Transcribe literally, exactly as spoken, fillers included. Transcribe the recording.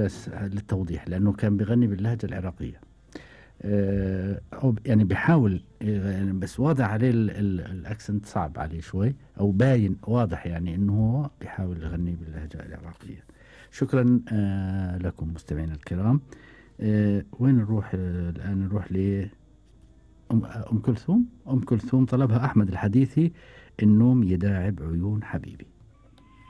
بس للتوضيح، لأنه كان بيغني باللهجة العراقية. آه، أو يعني بيحاول، آه، يعني بس واضح عليه ال- ال- الأكسنت صعب عليه شوي، أو باين واضح يعني إنه هو بيحاول يغني باللهجة العراقية. شكرا آه، لكم مستمعينا الكرام. آه، وين نروح آه، الآن؟ نروح ل أم أم كلثوم. أم كلثوم طلبها أحمد الحديثي، النوم يداعب عيون حبيبي.